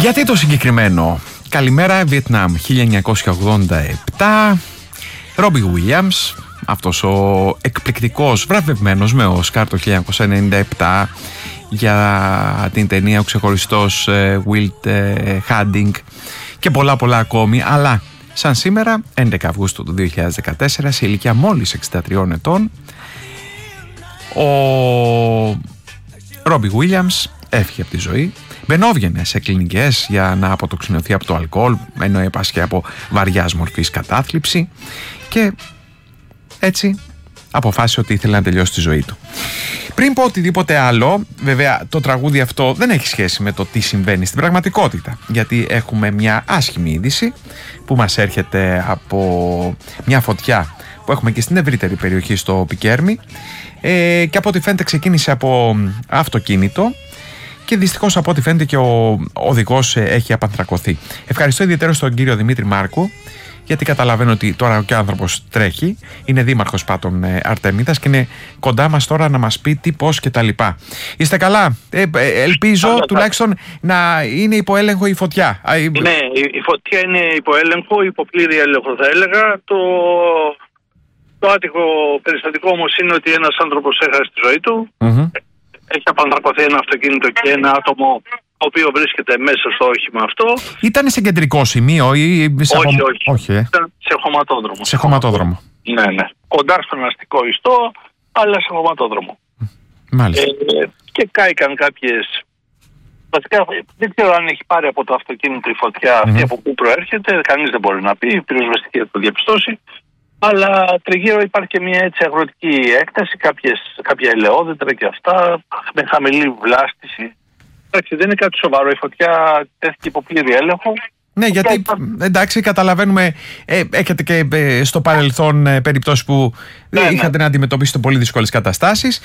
Γιατί το συγκεκριμένο? Καλημέρα Βιετνάμ 1987. Ρόμπι Γουίλιαμς, αυτός ο εκπληκτικός, βραβευμένος με Όσκαρ το 1997 για την ταινία «Ο ξεχωριστός Wild Hunting» και πολλά ακόμη, αλλά σαν σήμερα 11 Αυγούστου του 2014, σε ηλικία μόλις 63 ετών, ο Ρόμπι Γουίλιαμς έφυγε από τη ζωή. Μπαινόβγαινε σε κλινικές για να αποτοξινωθεί από το αλκοόλ, ενώ έπασχε από βαριάς μορφής κατάθλιψη, και έτσι αποφάσισε ότι ήθελε να τελειώσει τη ζωή του. Πριν πω οτιδήποτε άλλο, βέβαια το τραγούδι αυτό δεν έχει σχέση με το τι συμβαίνει στην πραγματικότητα, γιατί έχουμε μια άσχημη είδηση που μας έρχεται από μια φωτιά που έχουμε και στην ευρύτερη περιοχή στο Πικέρμι, και από ό,τι φαίνεται ξεκίνησε από αυτοκίνητο και δυστυχώς από ό,τι φαίνεται και ο οδηγός έχει απανθρακωθεί. Ευχαριστώ ιδιαίτερα στον κύριο Δημήτρη Μάρκου, γιατί καταλαβαίνω ότι τώρα και ο άνθρωπος τρέχει, είναι δήμαρχος Πάτων Αρτεμίδας και είναι κοντά μας τώρα να μας πει τι, πώς και τα λοιπά. Είστε καλά? Ελπίζω τουλάχιστον να είναι υπό έλεγχο η φωτιά. Ναι, η φωτιά είναι υπό έλεγχο, υπό πλήρη έλεγχο θα έλεγα. Το άτυχο περιστατικό όμως είναι ότι ένας άνθρωπος έχασε τη ζωή του. Έχει απανθρακωθεί ένα αυτοκίνητο και ένα άτομο το οποίο βρίσκεται μέσα στο όχημα αυτό. Ήταν σε κεντρικό σημείο ή σε όχι. Ήταν σε χωματόδρομο. Σε χωματόδρομο. Ναι. Κοντά στον αστικό ιστό, αλλά σε χωματόδρομο. Μάλιστα. Και κάηκαν κάποιες. Βασικά δεν ξέρω αν έχει πάρει από το αυτοκίνητο η φωτιά αυτή από πού προέρχεται. Κανείς δεν μπορεί να πει. Η πυροσβεστική θα το διαπιστώσει. Αλλά τριγύρω υπάρχει και μια έτσι αγροτική έκταση, κάποια ελαιόδεντρα και αυτά, με χαμηλή βλάστηση. Εντάξει, δεν είναι κάτι σοβαρό. Η φωτιά τέθηκε υπό πλήρη έλεγχο. Ναι, γιατί εντάξει, καταλαβαίνουμε, έχετε και στο παρελθόν περιπτώσεις που είχατε να αντιμετωπίσετε πολύ δύσκολες καταστάσεις.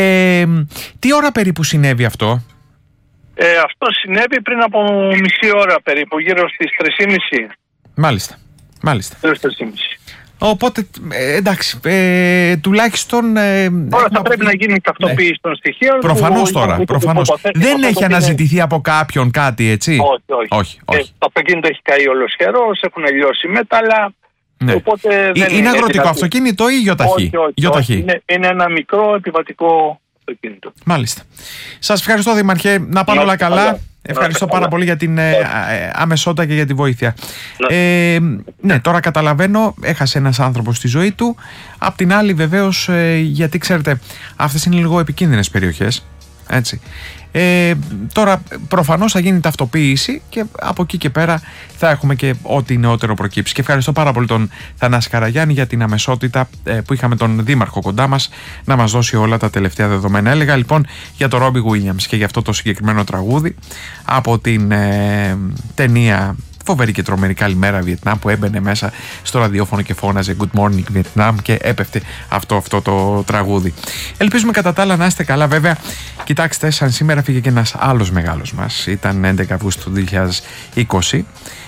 Τι ώρα περίπου συνέβη αυτό? Αυτό συνέβη πριν από μισή ώρα περίπου, γύρω στις 3:30. Μάλιστα. Γύρω στις 3:30. Οπότε, εντάξει, τουλάχιστον... Τώρα θα πρέπει να γίνει ταυτοποίηση των στοιχείων. Προφανώς τώρα, προφανώς. Δεν έχει αναζητηθεί από κάποιον κάτι, έτσι? Όχι. Το αυτοκίνητο έχει καεί ολοσχερός, έχουν λιώσει μέταλλα. Ναι. Οπότε δεν είναι αγροτικό αυτοκίνητο ή γιοταχή? Όχι. Είναι ένα μικρό επιβατικό αυτοκίνητο. Μάλιστα. Σας ευχαριστώ, Δήμαρχε. Να πάνε όλα καλά. Ευχαριστώ πάρα πολύ για την αμεσότητα και για τη βοήθεια. Ναι, τώρα καταλαβαίνω, έχασε ένας άνθρωπος τη ζωή του. Απ' την άλλη βεβαίως, γιατί ξέρετε, αυτές είναι λίγο επικίνδυνες περιοχές, έτσι. Τώρα προφανώς θα γίνει ταυτοποίηση και από εκεί και πέρα θα έχουμε και ό,τι νεότερο προκύψει. Και ευχαριστώ πάρα πολύ τον Θανάση Καραγιάννη για την αμεσότητα που είχαμε τον δήμαρχο κοντά μας να μας δώσει όλα τα τελευταία δεδομένα. Έλεγα λοιπόν για τον Ρόμπι Γουίλιαμς και για αυτό το συγκεκριμένο τραγούδι από την ταινία Φοβερή και τρομερή Καλημέρα Βιετνάμ, που έμπαινε μέσα στο ραδιόφωνο και φώναζε Good Morning Vietnam και έπεφτε αυτό το τραγούδι. Ελπίζουμε κατά τα άλλα να είστε καλά. Βέβαια, κοιτάξτε, σαν σήμερα φύγε και ένας άλλος μεγάλος μας. Ήταν 11 Αυγούστου του 2020.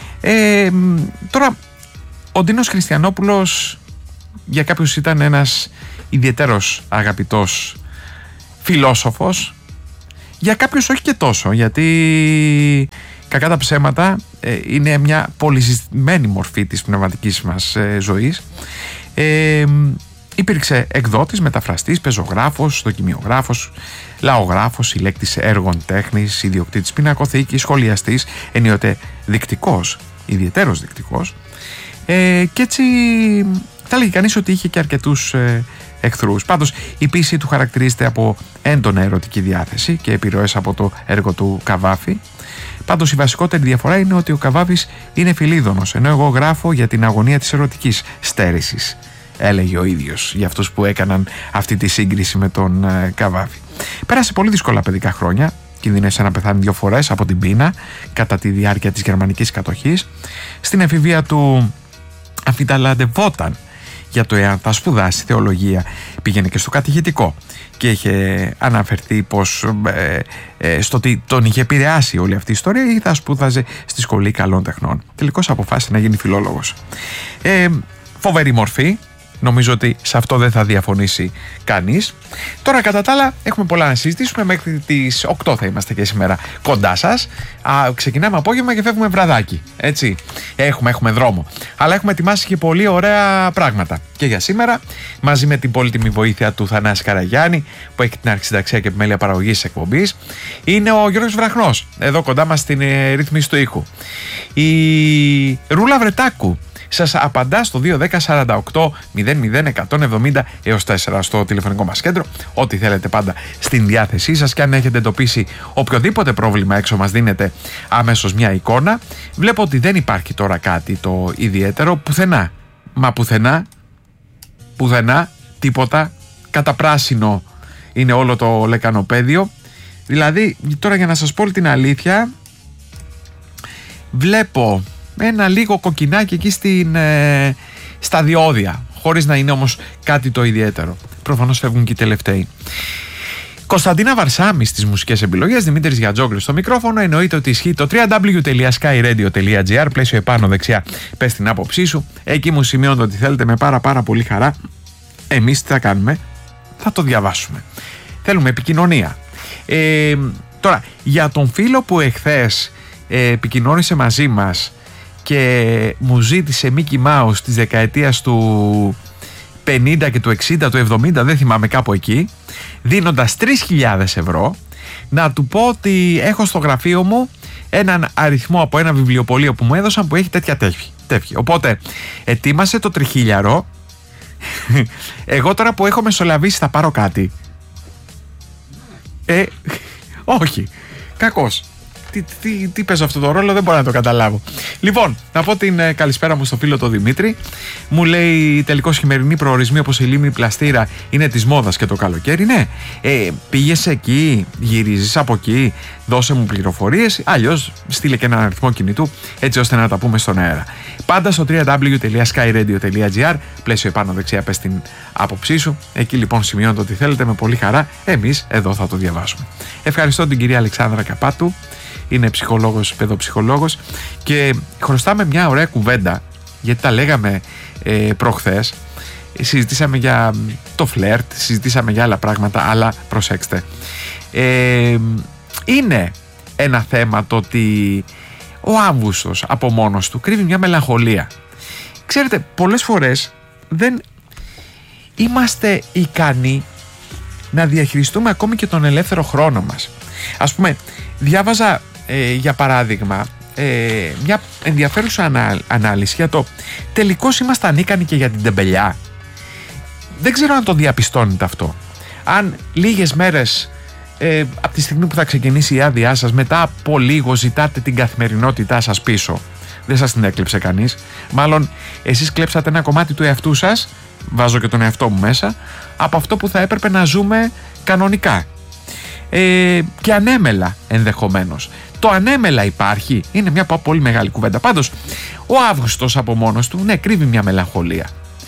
Τώρα, ο Ντίνος Χριστιανόπουλος για κάποιους ήταν ένας ιδιαίτερος αγαπητός φιλόσοφος. Για κάποιους όχι και τόσο, γιατί κακά τα ψέματα είναι μια πολυσυστημένη μορφή της πνευματικής μας ζωής. Υπήρξε εκδότης, μεταφραστής, πεζογράφος, δοκιμιογράφος, λαογράφος, συλλέκτης έργων τέχνης, ιδιοκτήτης πινακοθήκης, σχολιαστής, ενίοτε δεικτικός, ιδιαιτέρως δεικτικός, και έτσι θα λέγει κανείς ότι είχε και αρκετούς εχθρούς. Πάντως η ποίησή του χαρακτηρίζεται από έντονα ερωτική διάθεση και επιρροές από το έργο του Καβάφη. Πάντως η βασικότερη διαφορά είναι ότι ο Καβάφης είναι φιλίδωνος, ενώ εγώ γράφω για την αγωνία της ερωτικής στέρησης, έλεγε ο ίδιος για αυτούς που έκαναν αυτή τη σύγκριση με τον Καβάφη. Πέρασε πολύ δύσκολα παιδικά χρόνια, κινδύνευσε να πεθάνει 2 φορές από την πείνα κατά τη διάρκεια της γερμανικής κατοχής. Στην εφηβεία του αμφιταλαντευόταν για το εάν θα σπουδάσει θεολογία. Πήγαινε και στο κατηχητικό και είχε αναφερθεί πως στο ότι τον είχε επηρεάσει όλη αυτή η ιστορία ή θα σπούδαζε στη Σχολή Καλών Τεχνών. Τελικώς αποφάσισε να γίνει φιλόλογος. Φοβερή μορφή, Νομίζω ότι σε αυτό δεν θα διαφωνήσει κανείς. Τώρα κατά τα άλλα έχουμε πολλά να συζητήσουμε. Μέχρι τις 8 θα είμαστε και σήμερα κοντά σας. Ξεκινάμε απόγευμα και φεύγουμε βραδάκι. Έτσι. Έχουμε δρόμο. Αλλά έχουμε ετοιμάσει και πολύ ωραία πράγματα και για σήμερα, μαζί με την πολύτιμη βοήθεια του Θανάση Καραγιάννη, που έχει την αρχισυνταξία και επιμέλεια παραγωγής της εκπομπής, είναι ο Γιώργος Βραχνός, εδώ κοντά μας στην ρύθμιση του ήχου. Η Ρούλα Βρετάκου σας απαντά στο 210-48-00-170 έως 4 στο τηλεφωνικό μας κέντρο. Ό,τι θέλετε πάντα στην διάθεσή σας, και αν έχετε εντοπίσει οποιοδήποτε πρόβλημα έξω, μας δίνετε αμέσως μια εικόνα. Βλέπω ότι δεν υπάρχει τώρα κάτι το ιδιαίτερο πουθενά. Μα πουθενά τίποτα. Κατά πράσινο είναι όλο το λεκανοπέδιο. Δηλαδή τώρα, για να σας πω την αλήθεια, βλέπω ένα λίγο κοκκινάκι εκεί στα διόδια, χωρίς να είναι όμως κάτι το ιδιαίτερο. Προφανώς φεύγουν και οι τελευταίοι. Κωνσταντίνα Βαρσάμι στις μουσικές επιλογές, Δημήτρης Γιατζόγλης στο μικρόφωνο. Εννοείται ότι ισχύει το www.skyradio.gr, πλαίσιο επάνω δεξιά, πες την άποψή σου. Εκεί μου σημειώνετε ότι θέλετε, με πάρα πολύ χαρά. Εμείς τι θα κάνουμε? Θα το διαβάσουμε. Θέλουμε επικοινωνία. Τώρα, για τον φίλο που εχθές επικοινώνησε μαζί μας και μου ζήτησε Mickey Mouse της δεκαετίας του 50 και του 60, του 70, δεν θυμάμαι, κάπου εκεί, δίνοντας 3.000 ευρώ, να του πω ότι έχω στο γραφείο μου έναν αριθμό από ένα βιβλιοπωλείο που μου έδωσαν που έχει τέτοια τεύχη. Οπότε ετοίμασε το τριχίλιαρο. Εγώ τώρα που έχω μεσολαβήσει θα πάρω κάτι? Όχι, κακώς. Τι παίζω αυτό το ρόλο, δεν μπορώ να το καταλάβω. Λοιπόν, να πω την καλησπέρα μου στο φίλο το Δημήτρη. Μου λέει, τελικώς χειμερινοί προορισμοί όπως η Λίμνη Πλαστήρα είναι της μόδας και το καλοκαίρι. Ναι, πήγες εκεί, γυρίζεις από εκεί, δώσε μου πληροφορίες. Αλλιώς στείλε και έναν αριθμό κινητού, έτσι ώστε να τα πούμε στον αέρα. Πάντα στο www.skyradio.gr, πλαίσιο επάνω δεξιά, πες την άποψή σου. Εκεί λοιπόν σημειώνετε ότι θέλετε, με πολύ χαρά. Εμείς εδώ θα το διαβάσουμε. Ευχαριστώ την κυρία Αλεξάνδρα Καπάτου. Είναι ψυχολόγος, παιδοψυχολόγος, και χρωστάμε μια ωραία κουβέντα, γιατί τα λέγαμε προχθές. Συζητήσαμε για το φλερτ, συζητήσαμε για άλλα πράγματα, αλλά προσέξτε. Είναι ένα θέμα το ότι ο Αύγουστος από μόνος του κρύβει μια μελαγχολία. Ξέρετε, πολλές φορές δεν είμαστε ικανοί να διαχειριστούμε ακόμη και τον ελεύθερο χρόνο μας. Ας πούμε, διάβαζα για παράδειγμα μια ενδιαφέρουσα ανάλυση για το τελικώς είμαστε ανίκανοι και για την τεμπελιά. Δεν ξέρω αν το διαπιστώνετε αυτό. Αν λίγες μέρες από τη στιγμή που θα ξεκινήσει η άδειά σας, μετά από λίγο ζητάτε την καθημερινότητά σας πίσω. Δεν σας την έκλεψε κανείς. Μάλλον εσείς κλέψατε ένα κομμάτι του εαυτού σας, βάζω και τον εαυτό μου μέσα, από αυτό που θα έπρεπε να ζούμε κανονικά. Και ανέμελα ενδεχομένως. Το ανέμελα υπάρχει, είναι μια πολύ μεγάλη κουβέντα. Πάντως ο Αύγουστος από μόνος του, ναι, κρύβει μια μελαγχολία.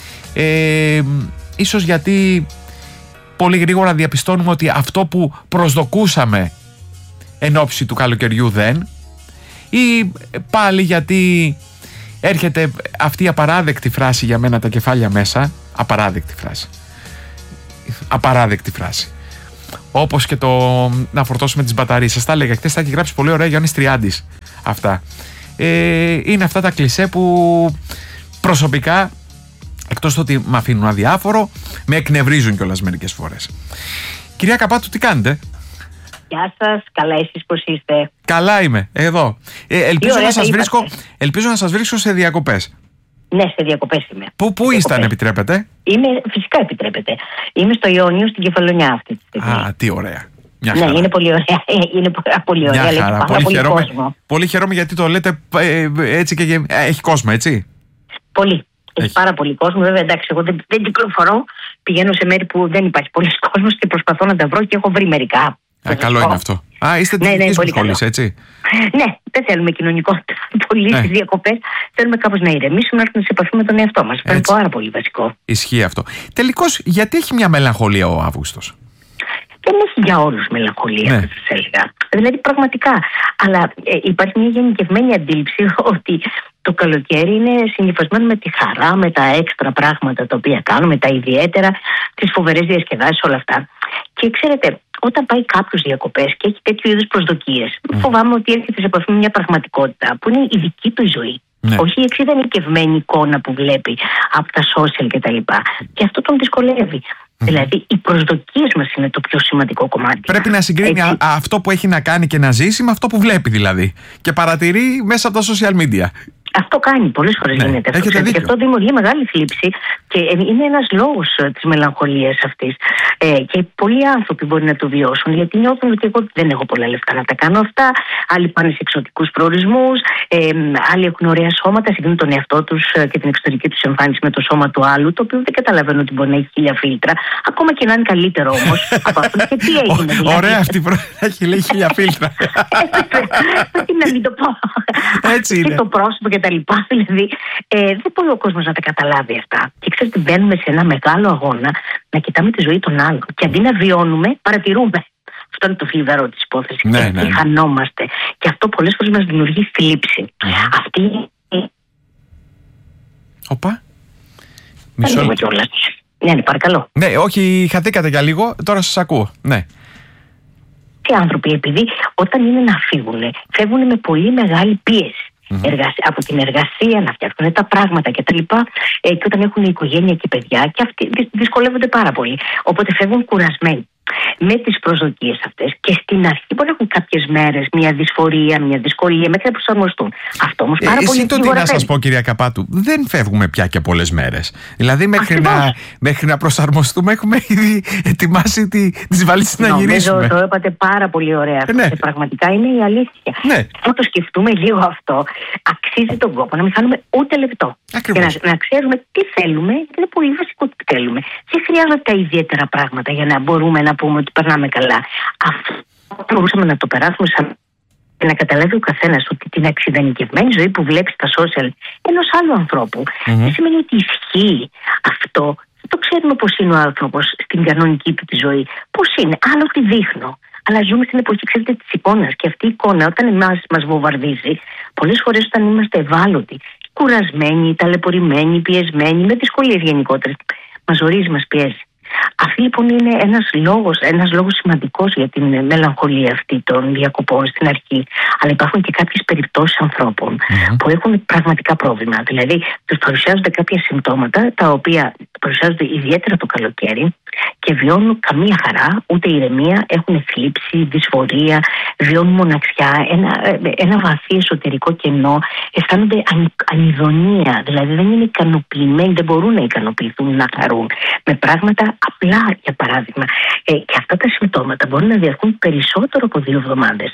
Ίσως γιατί πολύ γρήγορα διαπιστώνουμε ότι αυτό που προσδοκούσαμε εν ώψη του καλοκαιριού δεν, ή πάλι γιατί έρχεται αυτή η απαράδεκτη φράση για μένα, τα κεφάλια μέσα. Απαράδεκτη φράση. Όπως και το να φορτώσουμε τις μπαταρίες. Σας τα έλεγα χθες, τα έχει γράψει πολύ ωραία Γιάννης Τριάντης αυτά. Είναι αυτά τα κλισέ που προσωπικά, εκτός το ότι με αφήνουν αδιάφορο, με εκνευρίζουν κιόλας μερικές φορές. Κυρία Καπάτου, τι κάνετε? Γεια σας, καλά, εσείς πώς είστε? Καλά είμαι, εδώ. Ελπίζω να σας βρίσκω σε διακοπές. Ναι, σε διακοπές είμαι. Πού είστε, αν επιτρέπετε? Φυσικά επιτρέπετε. Είμαι στο Ιόνιο, στην Κεφαλονιά αυτή τη στιγμή. Α, τι ωραία. Μια χαρά. Ναι, είναι πολύ ωραία. Είναι πολύ ωραία. Μια χαρά. Πολύ χαίρομαι γιατί το λέτε έτσι και έχει κόσμο, έτσι. Πολύ. Έχει πάρα πολύ κόσμο. Βέβαια, εντάξει, εγώ δεν κυκλοφορώ. Πηγαίνω σε μέρη που δεν υπάρχει πολλοί κόσμος και προσπαθώ να τα βρω και έχω βρει μερικά. Καλό είναι αυτό. Είστε της σχολής, έτσι. Ναι, δεν θέλουμε κοινωνικότητα πολύ στις διακοπές. Θέλουμε κάπως να ηρεμήσουμε, να έρθουμε σε επαφή με τον εαυτό μας. Είναι πάρα πολύ βασικό. Ισχύει αυτό. Τελικώς, γιατί έχει μια μελαγχολία ο Αύγουστος? Δεν έχει για όλους μελαγχολία, θα σας έλεγα. Δηλαδή, πραγματικά. Αλλά υπάρχει μια γενικευμένη αντίληψη ότι το καλοκαίρι είναι συνυφασμένο με τη χαρά, με τα έξτρα πράγματα τα οποία κάνουμε, τα ιδιαίτερα, τις φοβερές διασκεδάσεις, όλα αυτά. Και ξέρετε, όταν πάει κάποιος διακοπές και έχει τέτοιου είδους προσδοκίες, φοβάμαι ότι έρχεται σε επαφή με μια πραγματικότητα που είναι η δική του ζωή. Ναι. Όχι η εξειδανικευμένη εικόνα που βλέπει από τα social κτλ. Και αυτό τον δυσκολεύει. Δηλαδή, οι προσδοκίες μας είναι το πιο σημαντικό κομμάτι. Πρέπει να συγκρίνει αυτό που έχει να κάνει και να ζήσει με αυτό που βλέπει, δηλαδή. Και παρατηρεί μέσα από τα social media. Αυτό κάνει, πολλές φορές γίνεται αυτό. Και αυτό δημιουργεί μεγάλη θλίψη και είναι ένας λόγος της μελαγχολίας αυτής. Και πολλοί άνθρωποι μπορεί να το βιώσουν, γιατί νιώθουν ότι εγώ δεν έχω πολλά λεφτά να τα κάνω αυτά. Άλλοι πάνε σε εξωτικούς προορισμούς, άλλοι έχουν ωραία σώματα, συγκρίνουν τον εαυτό τους και την εξωτερική τους εμφάνιση με το σώμα του άλλου, το οποίο δεν καταλαβαίνω ότι μπορεί να έχει 1000 φίλτρα. Ακόμα και να είναι καλύτερο όμως από αυτό. Και τι έγινε, δηλαδή. Ωραία αυτή η έχει λέει 1000 φίλτρα. Τι να μην το πω. Έτσι είναι. Και το πρόσωπο και τα λοιπά. Δηλαδή, δεν μπορεί ο κόσμος να τα καταλάβει αυτά. Και ξέρετε, μπαίνουμε σε ένα μεγάλο αγώνα να κοιτάμε τη ζωή των άλλων. Και αντί να βιώνουμε, παρατηρούμε. Αυτό είναι το θλιβερό της υπόθεσης. Και χανόμαστε. Και αυτό πολλές φορές μας δημιουργεί θλίψη. Αυτή. Οπα. Μισό λεπτό. Ναι, παρακαλώ. Ναι, όχι, χαθήκατε για λίγο. Τώρα σας ακούω. Ναι. Και άνθρωποι, επειδή όταν είναι να φεύγουν με πολύ μεγάλη πίεση. Από την εργασία, να φτιάχνουν τα πράγματα κτλ. Και όταν έχουν οικογένεια και παιδιά, και αυτοί δυσκολεύονται πάρα πολύ. Οπότε φεύγουν κουρασμένοι με τις προσδοκίες αυτές και στην αρχή μπορεί να έχουν κάποιες μέρες μια δυσφορία, μια δυσκολία μέχρι να προσαρμοστούν. Αυτό όμως πάρα πολύ γρήγορα. Να σας πω, κυρία Καπάτου, δεν φεύγουμε πια και πολλές μέρες. Δηλαδή μέχρι να προσαρμοστούμε έχουμε ήδη ετοιμάσει τις βαλίτσες να γυρίσουμε. Νομίζω το είπατε πάρα πολύ ωραία. Ναι. Και πραγματικά είναι η αλήθεια. Ναι. Αν το σκεφτούμε λίγο αυτό, αξίζει τον κόπο να μην χάνουμε ούτε λεπτό. Ακριβώς. Και να ξέρουμε τι θέλουμε, είναι πολύ βασικό τι θέλουμε. Δεν χρειάζονται τα ιδιαίτερα πράγματα για να μπορούμε να πούμε ότι περνάμε καλά. Αυτό μπορούσαμε να το περάσουμε σαν να καταλάβει ο καθένας ότι την εξειδανικευμένη ζωή που βλέπει στα social ενός άλλου ανθρώπου δεν σημαίνει ότι ισχύει αυτό. Το ξέρουμε πώς είναι ο άνθρωπος στην κανονική του τη ζωή. Πώς είναι, άλλο τι δείχνω. Αλλά ζούμε στην εποχή, ξέρετε, της εικόνας. Και αυτή η εικόνα, όταν μας βομβαρδίζει, πολλές φορές όταν είμαστε ευάλωτοι, κουρασμένοι, ταλαιπωρημένοι, πιεσμένοι, με δυσκολίες γενικότερες, μας ορίζει, μας πιέζει. Αυτή λοιπόν είναι ένας λόγος σημαντικός για την μελαγχολία αυτή των διακοπών στην αρχή. Αλλά υπάρχουν και κάποιες περιπτώσεις ανθρώπων που έχουν πραγματικά πρόβλημα. Δηλαδή, τους παρουσιάζονται κάποια συμπτώματα τα οποία παρουσιάζονται ιδιαίτερα το καλοκαίρι και βιώνουν καμία χαρά, ούτε ηρεμία, έχουν θλίψη, δυσφορία, βιώνουν μοναξιά, ένα βαθύ εσωτερικό κενό, αισθάνονται ανιδονία, δηλαδή δεν είναι ικανοποιημένοι, δεν μπορούν να ικανοποιηθούν, να χαρούν με πράγματα απλά, για παράδειγμα. Και αυτά τα συμπτώματα μπορούν να διαρκούν περισσότερο από 2 εβδομάδες.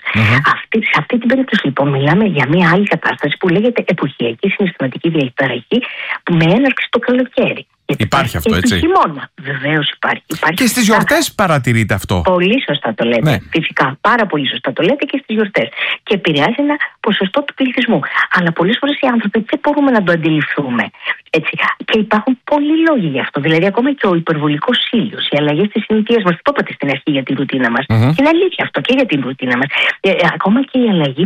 Σε αυτή την περίπτωση λοιπόν μιλάμε για μια άλλη κατάσταση που λέγεται εποχιακή συναισθηματική διαταραχή με έναρξη το καλοκαίρι. Υπάρχει αυτό, έτσι. Χειμώνα. Βεβαίως υπάρχει. Και στις γιορτές παρατηρείται αυτό. Πολύ σωστά το λέτε. Ναι. Φυσικά. Πάρα πολύ σωστά το λέτε και στις γιορτές. Και επηρεάζει ένα ποσοστό του πληθυσμού. Αλλά πολλές φορές οι άνθρωποι δεν μπορούμε να το αντιληφθούμε. Έτσι. Και υπάρχουν πολλοί λόγοι γι' αυτό. Δηλαδή, ακόμα και ο υπερβολικός ήλιος, οι αλλαγές της συνήθειας μας. Το είπατε στην αρχή για την ρουτίνα μας. Είναι αλήθεια αυτό και για την ρουτίνα μας. Ακόμα και η αλλαγή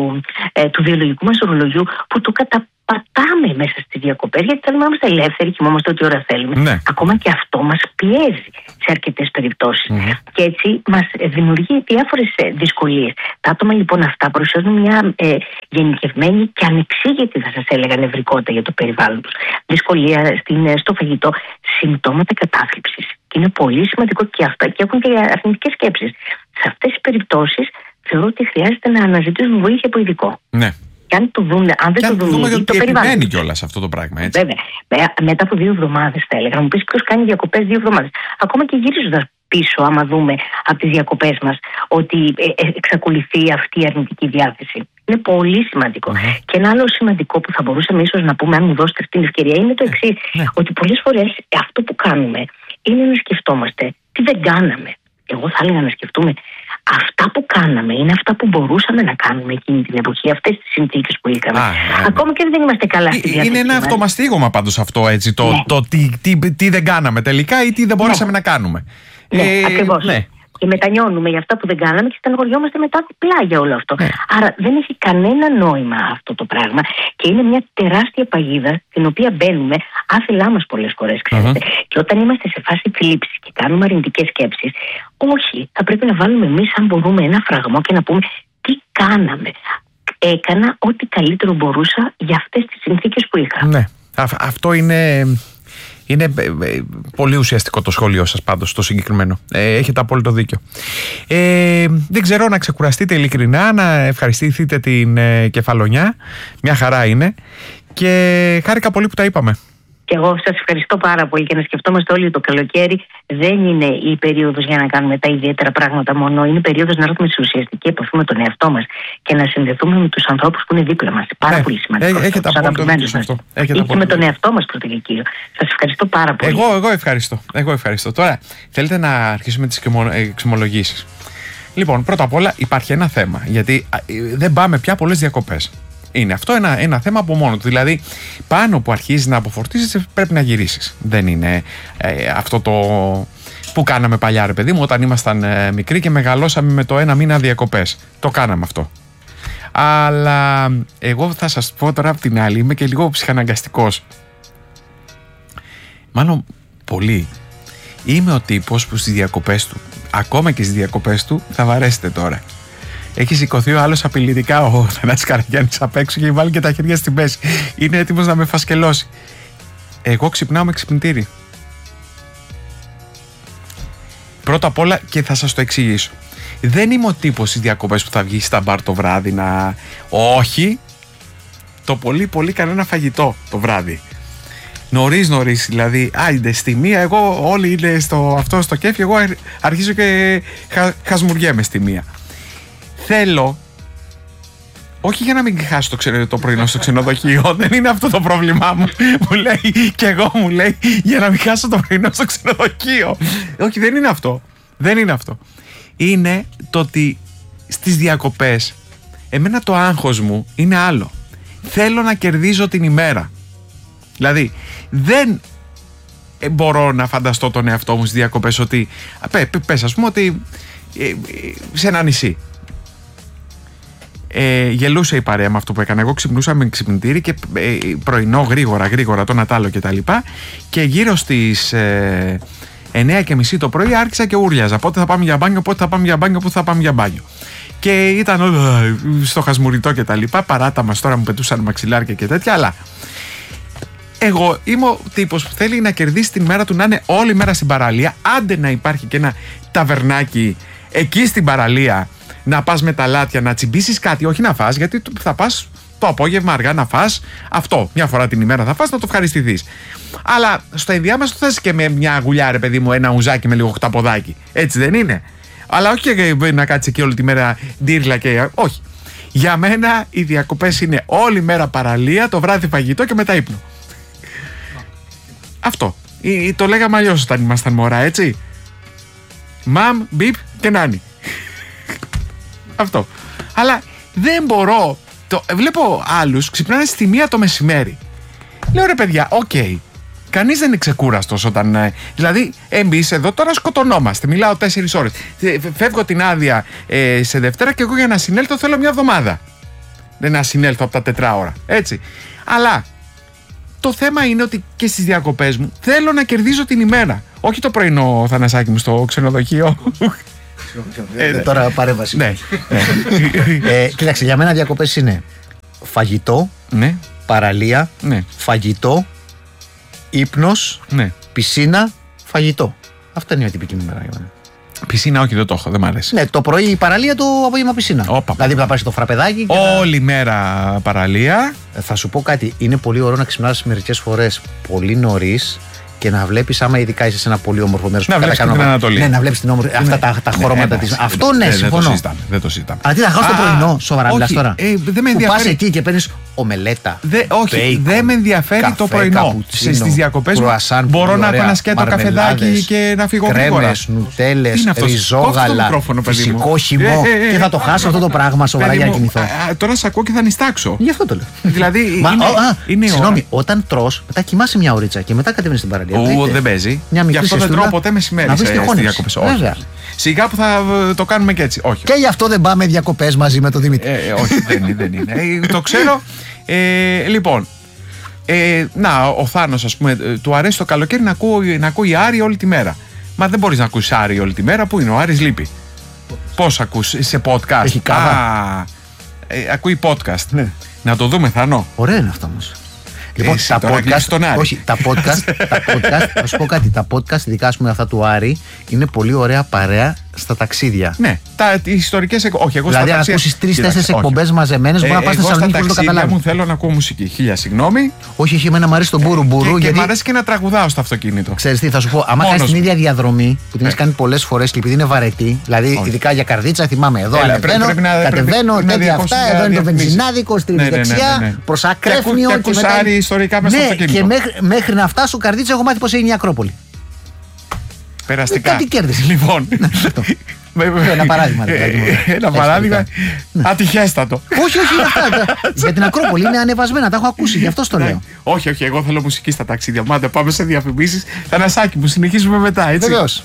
του βιολογικού μας ορολογιού που το πατάμε μέσα στις διακοπές, γιατί θέλουμε να είμαστε ελεύθεροι, κοιμόμαστε ό,τι ώρα θέλουμε. Ναι. Ακόμα και αυτό μας πιέζει σε αρκετές περιπτώσεις. Και έτσι μας δημιουργεί διάφορες δυσκολίες. Τα άτομα λοιπόν αυτά παρουσιάζουν μια γενικευμένη και ανεξήγητη, θα σας έλεγα, νευρικότητα για το περιβάλλον τους. Δυσκολία στο φαγητό, συμπτώματα κατάθλιψης. Και είναι πολύ σημαντικό και αυτά, και έχουν και αρνητικές σκέψεις. Σε αυτές τις περιπτώσεις θεωρώ ότι χρειάζεται να αναζητήσουμε βοήθεια από ειδικό. Ναι. Και αν το δουν, αν δεν το δουν, γιατί επιμένει κιόλας αυτό το πράγμα, έτσι. Βέβαια. Μετά από 2 εβδομάδες θα έλεγα. Να μου πεις ποιος κάνει διακοπές 2 εβδομάδες. Ακόμα και γυρίζοντας πίσω, άμα δούμε από τις διακοπές μας, ότι εξακολουθεί αυτή η αρνητική διάθεση. Είναι πολύ σημαντικό. Και ένα άλλο σημαντικό που θα μπορούσαμε ίσως να πούμε, αν μου δώσετε αυτή την ευκαιρία, είναι το εξής. Ότι πολλές φορές αυτό που κάνουμε είναι να σκεφτόμαστε τι δεν κάναμε. Εγώ θα έλεγα να σκεφτούμε αυτά που κάναμε είναι αυτά που μπορούσαμε να κάνουμε εκείνη την εποχή, αυτές τις συνθήκες που είχαμε. Ακόμα και δεν είμαστε καλά στη διάθεση. Είναι ένα αυτομαστίγωμα πάντως αυτό, έτσι, το τι δεν κάναμε τελικά ή τι δεν μπορέσαμε να κάνουμε. Ναι, ακριβώς. Ναι. Και μετανιώνουμε για αυτά που δεν κάναμε και στεναχωριόμαστε μετά διπλά για όλο αυτό. Άρα δεν έχει κανένα νόημα αυτό το πράγμα και είναι μια τεράστια παγίδα στην οποία μπαίνουμε άθελά μας πολλές φορές, ξέρετε. Και όταν είμαστε σε φάση θλίψης και κάνουμε αρνητικές σκέψεις, όχι, θα πρέπει να βάλουμε εμείς, αν μπορούμε, ένα φραγμό και να πούμε τι κάναμε. Έκανα ό,τι καλύτερο μπορούσα για αυτές τις συνθήκες που είχα. Ναι, αυτό είναι πολύ ουσιαστικό το σχόλιο σας πάντως, το συγκεκριμένο. Έχετε απόλυτο δίκιο. Δεν ξέρω, να ξεκουραστείτε ειλικρινά, να ευχαριστηθείτε την Κεφαλονιά. Μια χαρά είναι. Και χάρηκα πολύ που τα είπαμε. Και εγώ σας ευχαριστώ πάρα πολύ και να σκεφτόμαστε όλοι το καλοκαίρι δεν είναι η περίοδος για να κάνουμε τα ιδιαίτερα πράγματα μόνο. Είναι η περίοδος να έρθουμε σε ουσιαστική επαφή με τον εαυτό μας και να συνδεθούμε με τους ανθρώπους που είναι δίπλα μας. Πάρα πολύ σημαντικό. Έχετε απόλυτο δίκιο σε αυτό. Και με τον εαυτό μας πρώτα και κύριο. Σας ευχαριστώ πάρα πολύ. Εγώ ευχαριστώ. Τώρα θέλετε να αρχίσουμε τις εξομολογήσεις. Λοιπόν, πρώτα απ' όλα υπάρχει ένα θέμα. Γιατί δεν πάμε πια πολλές διακοπές. Είναι αυτό ένα θέμα από μόνο του. Δηλαδή, πάνω που αρχίζει να αποφορτίζεσαι, πρέπει να γυρίσεις. Δεν είναι αυτό το που κάναμε παλιά, ρε παιδί μου, όταν ήμασταν μικροί και μεγαλώσαμε με το 1 μήνα διακοπές. Το κάναμε αυτό. Αλλά εγώ θα σας πω τώρα απ' την άλλη, είμαι και λίγο ψυχαναγκαστικός. Μάλλον πολύ. Είμαι ο τύπος που στις διακοπές του, ακόμα και στις διακοπές του, θα βαρέσετε τώρα. Έχει σηκωθεί ο άλλος απειλητικά, ο Θανάσης Καραγιάννης απ' έξω, και έχει βάλει και τα χέρια στην μέση. Είναι έτοιμος να με φασκελώσει. Εγώ ξυπνάω με ξυπνητήρι. Πρώτα απ' όλα, και θα σας το εξηγήσω. Δεν είμαι ο τύπος στις διακοπές που θα βγει στα μπαρ το βράδυ να... Όχι. Το πολύ πολύ κανένα φαγητό το βράδυ. Νωρίς, δηλαδή, άιντε στη μία, εγώ όλοι είναι στο κέφι, εγώ αρχίζω και χασμουριέμαι στη μία. Θέλω, όχι για να μην χάσω το πρωινό στο ξενοδοχείο, δεν είναι αυτό το πρόβλημά μου. Μου λέει, και εγώ μου λέει, για να μην χάσω το πρωινό στο ξενοδοχείο. Όχι, δεν είναι αυτό. Δεν είναι αυτό. Είναι το ότι στις διακοπές, εμένα το άγχος μου είναι άλλο. Θέλω να κερδίζω την ημέρα. Δηλαδή, δεν μπορώ να φανταστώ τον εαυτό μου στις διακοπές ότι, πες ας πούμε ότι σε ένα νησί. Γελούσε η παρέα με αυτό που έκανα. Εγώ ξυπνούσα με ξυπνητήρι και πρωινό γρήγορα το Νατάλο και τα λοιπά, και γύρω στις 9:30 το πρωί άρχισα και ούρλιαζα πότε θα πάμε για μπάνιο, πότε θα πάμε για μπάνιο. Και ήταν στο χασμουριτό και τα λοιπά. Παράτα μας τώρα, μου πετούσαν μαξιλάρια και τέτοια, αλλά εγώ είμαι ο τύπος που θέλει να κερδίσει την μέρα του, να είναι όλη μέρα στην παραλία. Άντε να υπάρχει και ένα ταβερνάκι εκεί στην παραλία, να πας με τα λάτια, να τσιμπήσεις κάτι, όχι να φας, γιατί θα πας το απόγευμα αργά να φας αυτό. Μια φορά την ημέρα θα φας, να το ευχαριστηθείς. Αλλά στο ενδιάμεσο θες και με μια γουλιά, ρε παιδί μου, ένα ουζάκι με λίγο χταποδάκι. Έτσι δεν είναι? Αλλά όχι και να κάτσεις εκεί όλη τη μέρα ντύρλα και... Όχι. Για μένα οι διακοπές είναι όλη μέρα παραλία, το βράδυ φαγητό και μετά ύπνο. Αυτό. Το λέγαμε αλλιώς όταν ήμασταν μωρά, έτσι. Μαμ, μπιπ και νάνι. Αυτό. Αλλά δεν μπορώ. Βλέπω άλλους ξυπνάνε στη 1 το μεσημέρι. Λέω, ρε παιδιά, οκ. Κανείς δεν είναι ξεκούραστος όταν. Δηλαδή, εμείς εδώ τώρα σκοτωνόμαστε. Μιλάω 4 ώρες. Φεύγω την άδεια σε Δευτέρα και εγώ για να συνέλθω θέλω μια εβδομάδα. Δεν να συνέλθω από τα 4 ώρα. Έτσι. Αλλά το θέμα είναι ότι και στις διακοπές μου θέλω να κερδίζω την ημέρα. Όχι το πρωινό, Θανασάκι μου, στο ξενοδοχείο. Τώρα παρέμβαση. Ναι. Κοίταξε, για μένα διακοπές είναι φαγητό, ναι, παραλία, ναι, φαγητό, ύπνος, ναι, πισίνα, φαγητό. Αυτά είναι η τυπική μου μέρα. Πισίνα, όχι, δεν το έχω, δεν μ' αρέσει. Ναι, το πρωί η παραλία, το απόγευμα πισίνα. Δηλαδή θα πάρεις το φραπεδάκι. Όλη μέρα παραλία. Θα σου πω κάτι. Είναι πολύ ωραίο να ξυπνάς μερικές φορές πολύ νωρίς και να βλέπεις, άμα ειδικά είσαι σε ένα πολύ όμορφο μέρος. Να βλέπεις την Ανατολή. Ναι, να βλέπεις την όμορφη. Αυτά τα χρώματα της. Αυτό ναι, συμφωνώ. Δεν το συζητάμε. Αλλά τι θα χάσεις το πρωινό, σοβαρά μιλάς τώρα. Δεν με ενδιαφέρει. Πας εκεί και παίρνεις ομελέτα. Όχι, δεν με ενδιαφέρει το πρωινό. Στις διακοπές μου μπορώ να κάνω σκέτο καφεδάκι και να φύγω γρήγορα. Κρέμες, νουτέλες, ριζόγαλα, φυσικό χυμό. Και θα το χάσω αυτό το πράγμα σοβαρά για να κοιμηθώ. Τώρα σε ακούω και θα νιστάξω. Γι' αυτό το λέω. Δηλαδή. Συγγνώμη, όταν τρως, μετά κοιμάσαι μια ωρίτσα και μετά κατεβαίνεις στην παραλία. Δεν παίζει. Γι' αυτό δεν τρώω ποτέ μεσημέρι στις διακοπές. Βέβαια. Σιγά που θα το κάνουμε και έτσι. Όχι. Και γι' αυτό δεν πάμε διακοπές μαζί με τον Δημήτρη. Όχι, δεν είναι. Το ξέρω. Λοιπόν, να, ο Θάνος, ας πούμε, του αρέσει το καλοκαίρι να ακούει Άρη όλη τη μέρα. Μα δεν μπορείς να ακούσεις Άρη όλη τη μέρα. Πού είναι, ο Άρης λείπει. Πώς ακούς, σε podcast? Έχει κάβα. Ακούει podcast. Ναι. Να το δούμε, Θανό. Ωραία είναι αυτό όμως. Λοιπόν, τα podcast, όχι, τα podcast, θα σου πω κάτι, τα podcast, ειδικά ας πούμε αυτά του Άρη, είναι πολύ ωραία παρέα στα ταξίδια. Ναι, οι ιστορικές εκπομπές. Όχι, εγώ δηλαδή, στα αν ακούσεις 3-4 εκπομπές μαζεμένες, μπορεί να πας στη Θεσσαλονίκη χωρίς να το καταλάβεις. Εγώ θέλω να ακούω μουσική. Χίλια συγγνώμη. Όχι, εμένα μου αρέσει το μπουρου. Και μου αρέσει και να τραγουδάω στο αυτοκίνητο. Ξέρεις τι, θα σου πω, άμα κάνεις την ίδια διαδρομή που την έχεις κάνει πολλές φορές και επειδή είναι βαρετή, δηλαδή ειδικά για καρδίτσα, θυμάμαι εδώ ανεβαίνω, κατεβαίνω, τέτοια αυτά, εδώ είναι το βενζινάδικο, στρίβεις δεξιά, προς Ακρέφνιο και μετά. Ναι, και μέχρι να φτάσω καρδίτσα, έχω μάθει πως είναι η Ακρόπολη. Περαστικά. Κάτι κέρδισε. Λοιπόν. Ένα παράδειγμα. Ένα παράδειγμα. Ατυχέστατο. Όχι, αυτά. Για την Ακρόπολη είναι ανεβασμένα, τα έχω ακούσει, γι' αυτό το λέω. Όχι, εγώ θέλω μουσική στα ταξίδια. Μάτε, πάμε σε διαφημίσεις. Θανασάκι μου, συνεχίζουμε μετά, έτσι. Βεβαίως.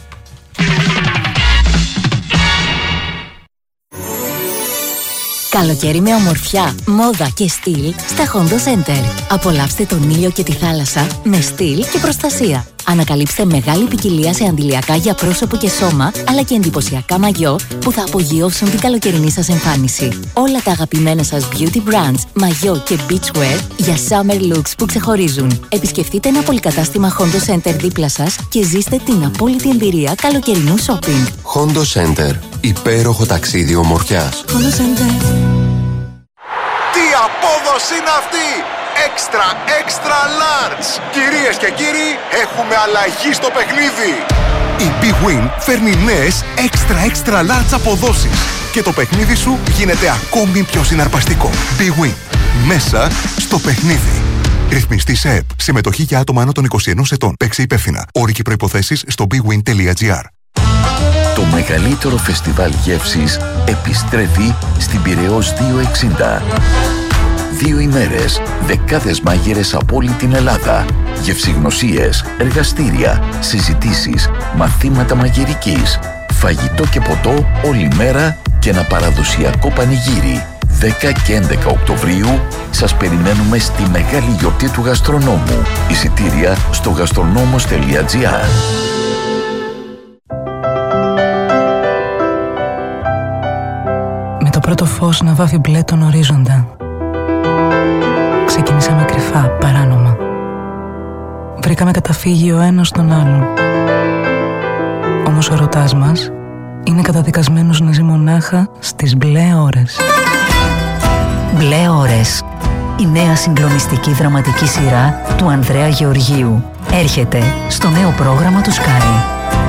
Καλοκαίρι με ομορφιά, μόδα και στυλ στα Hondo Center. Απολαύστε τον ήλιο και τη θάλασσα με στυλ και προστασία. Ανακαλύψτε μεγάλη ποικιλία σε αντιλιακά για πρόσωπο και σώμα, αλλά και εντυπωσιακά μαγιό που θα απογειώσουν την καλοκαιρινή σας εμφάνιση. Όλα τα αγαπημένα σας beauty brands, μαγιό και beachwear για summer looks που ξεχωρίζουν. Επισκεφτείτε ένα πολυκατάστημα Hondo Center δίπλα σας και ζήστε την απόλυτη εμπειρία καλοκαιρινού shopping. Hondo Center. Υπέροχο ταξίδι ομορφιάς. Hondo Center. Τι απόδοση είναι αυτή! Extra large! Κυρίες και κύριοι, έχουμε αλλαγή στο παιχνίδι! Η Big Win φέρνει νέες extra large αποδόσεις και το παιχνίδι σου γίνεται ακόμη πιο συναρπαστικό. Big Win. Μέσα στο παιχνίδι. Ρυθμιστή σε ΕΠ. Συμμετοχή για άτομα άνω των 21 ετών. Παίξε υπεύθυνα. Όροι και προϋποθέσεις στο bigwin.gr. Το μεγαλύτερο φεστιβάλ γεύσης επιστρέφει στην Πειραιώς 260. 2 ημέρες, δεκάδες μάγειρες από όλη την Ελλάδα, γευσηγνωσίες, εργαστήρια, συζητήσεις, μαθήματα μαγειρικής, φαγητό και ποτό όλη μέρα και ένα παραδοσιακό πανηγύρι. 10 και 11 Οκτωβρίου σας περιμένουμε στη μεγάλη γιορτή του γαστρονόμου. Εισιτήρια στο gastronomos.gr. Με το πρώτο φως να βάφει μπλε τον ορίζοντα, ξεκινήσαμε κρυφά, παράνομα. Βρήκαμε καταφύγιο ο ένας στον άλλον. Όμως ο ερωτάς μας είναι καταδικασμένος να ζει μονάχα στις μπλε ώρες. Μπλε ώρες. Η νέα συγκλονιστική δραματική σειρά του Ανδρέα Γεωργίου έρχεται στο νέο πρόγραμμα του Sky.